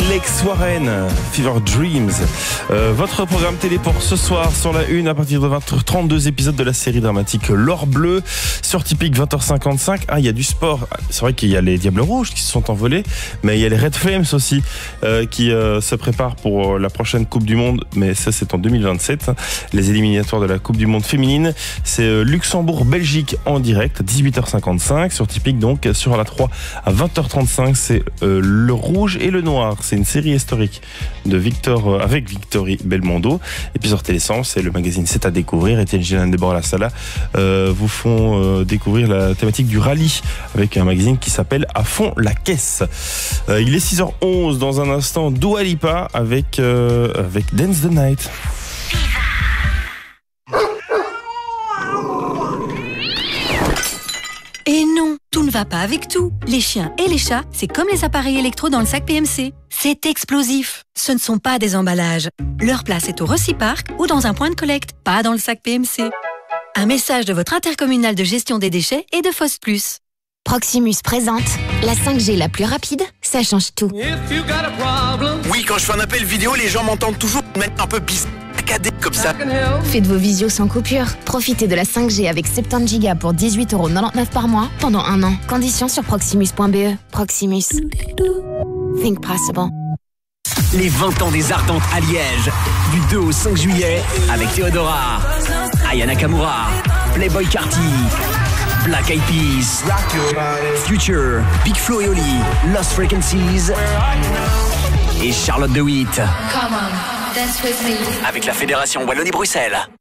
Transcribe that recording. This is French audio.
Lex Warren, Fever Dreams. Votre programme télé pour ce soir sur la une à partir de 20h30, 2 épisodes de la série dramatique L'Or Bleu sur Typique 20h55. Ah, il y a du sport. C'est vrai qu'il y a les Diables Rouges qui se sont envolés, mais il y a les Red Flames aussi qui se préparent pour la prochaine Coupe du Monde, mais ça c'est en 2027. Les éliminatoires de la Coupe du Monde féminine, c'est Luxembourg-Belgique en direct à 18h55 sur Typique, donc sur la 3 à 20h35, c'est Le Rouge et le Noir. C'est une série historique de Victor avec Victory Belmondo. Et puis sur Télé100, c'est le magazine C'est à découvrir. Étienne Gélin et Déborah Lassala vous font découvrir la thématique du rallye avec un magazine qui s'appelle À fond la caisse. Il est 6h11, dans un instant Dua Lipa avec Dance the Night. Et non, tout ne va pas avec tout. Les chiens et les chats, c'est comme les appareils électro dans le sac PMC. C'est explosif. Ce ne sont pas des emballages. Leur place est au Reciparc ou dans un point de collecte, pas dans le sac PMC. Un message de votre intercommunal de gestion des déchets et de Foss Plus. Proximus présente la 5G la plus rapide, ça change tout. Oui, quand je fais un appel vidéo, les gens m'entendent toujours de manière un peu saccadée comme ça. Faites vos visios sans coupure. Profitez de la 5G avec 70 Go pour 18,99€ par mois pendant un an. Conditions sur proximus.be. Proximus. Think possible. Les 20 ans des Ardentes à Liège, du 2 au 5 juillet, avec Théodora, Aya Nakamura, Playboy Carti, Black Eyed Peas, Future, Big Flo et Oli, Lost Frequencies et Charlotte de Witt. Avec la Fédération Wallonie-Bruxelles.